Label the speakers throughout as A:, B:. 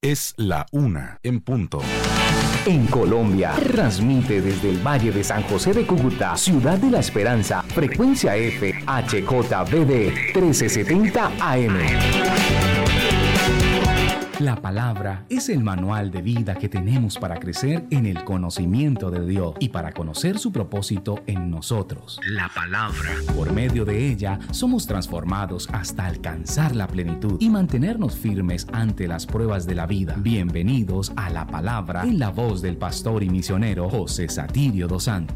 A: Es la 1:00
B: En Colombia, transmite desde el Valle de San José de Cúcuta, Ciudad de la Esperanza, frecuencia F, HJBD 1370 AM. La palabra es el manual de vida que tenemos para crecer en el conocimiento de Dios y para conocer su propósito en nosotros. La palabra. Por medio de ella somos transformados hasta alcanzar la plenitud y mantenernos firmes ante las pruebas de la vida. Bienvenidos a La Palabra en la voz del pastor y misionero José Satirio dos Santos.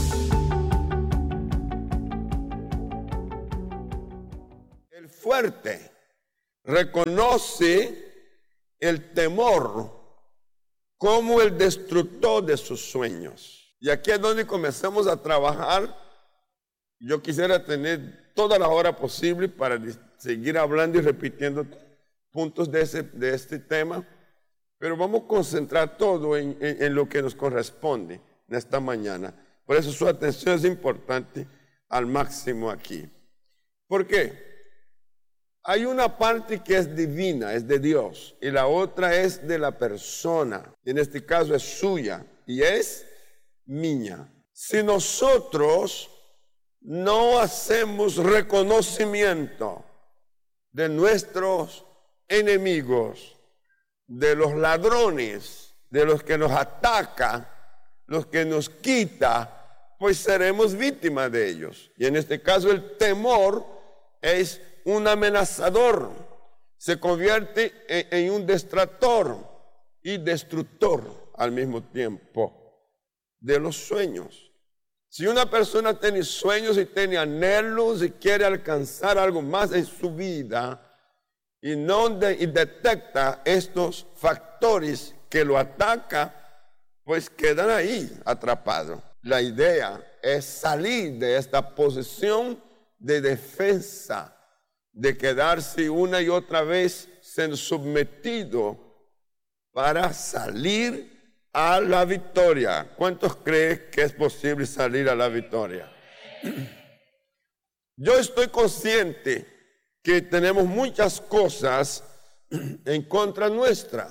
C: El fuerte reconoce el temor como el destructor de sus sueños. Y aquí es donde comenzamos a trabajar. Yo quisiera tener toda la hora posible para seguir hablando y repitiendo puntos de este tema, pero vamos a concentrar todo en lo que nos corresponde en esta mañana. Por eso su atención es importante al máximo aquí. ¿Por qué? Hay una parte que es divina, es de Dios, y la otra es de la persona. En este caso es suya y es mía. Si nosotros no hacemos reconocimiento de nuestros enemigos, de los ladrones, de los que nos atacan, los que nos quita, pues seremos víctimas de ellos. Y en este caso el temor es un amenazador, se convierte en un distractor y destructor al mismo tiempo de los sueños. Si una persona tiene sueños y tiene anhelos y quiere alcanzar algo más en su vida y y detecta estos factores que lo atacan, pues quedan ahí atrapados. La idea es salir de esta posición de defensa, de quedarse una y otra vez siendo sometido para salir a la victoria. ¿Cuántos creen que es posible salir a la victoria? Yo estoy consciente que tenemos muchas cosas en contra nuestra.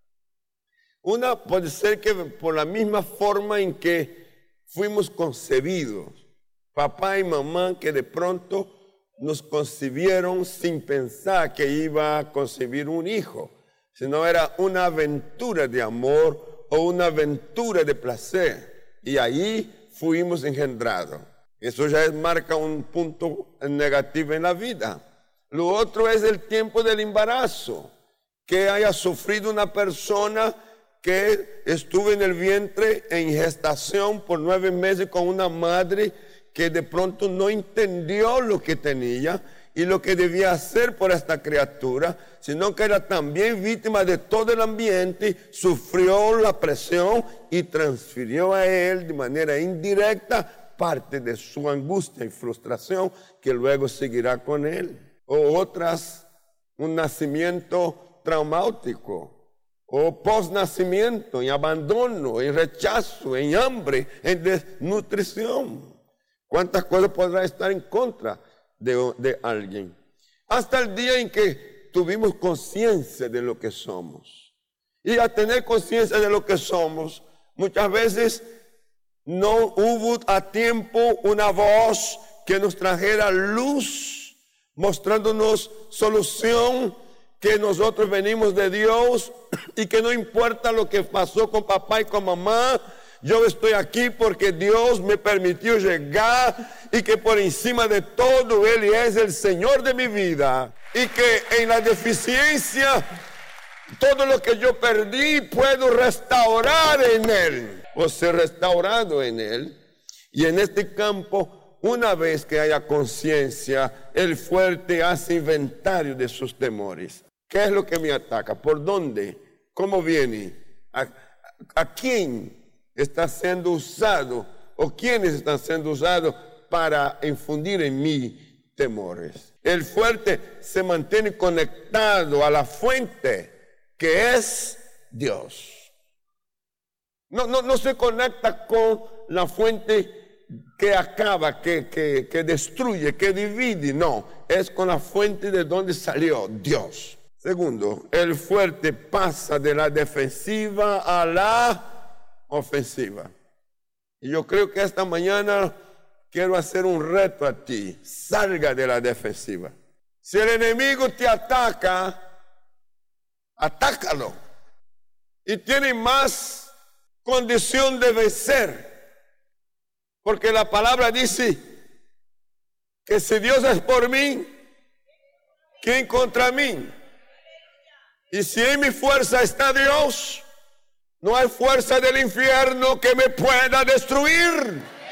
C: Una puede ser que por la misma forma en que fuimos concebidos, papá y mamá que de pronto nos concibieron sin pensar que iba a concebir un hijo, sino era una aventura de amor o una aventura de placer, y ahí fuimos engendrados. Eso ya marca un punto negativo en la vida. Lo otro es el tiempo del embarazo, que haya sufrido una persona que estuvo en el vientre en gestación por 9 meses con una madre que de pronto no entendió lo que tenía y lo que debía hacer por esta criatura, sino que era también víctima de todo el ambiente, sufrió la presión y transfirió a él de manera indirecta parte de su angustia y frustración que luego seguirá con él. O otras, un nacimiento traumático, o post-nacimiento, en abandono, en rechazo, en hambre, en desnutrición. ¿Cuántas cosas podrá estar en contra de alguien? Hasta el día en que tuvimos conciencia de lo que somos. Y al tener conciencia de lo que somos, muchas veces no hubo a tiempo una voz que nos trajera luz, mostrándonos solución, que nosotros venimos de Dios y que no importa lo que pasó con papá y con mamá, yo estoy aquí porque Dios me permitió llegar y que por encima de todo Él es el Señor de mi vida. Y que en la deficiencia, todo lo que yo perdí puedo restaurar en Él o ser restaurado en Él. Y en este campo, una vez que haya conciencia, el fuerte hace inventario de sus temores. ¿Qué es lo que me ataca? ¿Por dónde? ¿Cómo viene? ¿A quién está siendo usado o quiénes están siendo usados para infundir en mí temores? El fuerte se mantiene conectado a la fuente que es Dios. No se conecta con la fuente que acaba, que destruye, que divide. No, es con la fuente de donde salió Dios. Segundo, el fuerte pasa de la defensiva a la ofensiva. Y yo creo que esta mañana quiero hacer un reto a ti. Salga de la defensiva. Si el enemigo te ataca, atácalo. Y tiene más condición de vencer. Porque la palabra dice que si Dios es por mí, ¿quién contra mí? Y si en mi fuerza está Dios, no hay fuerza del infierno que me pueda destruir.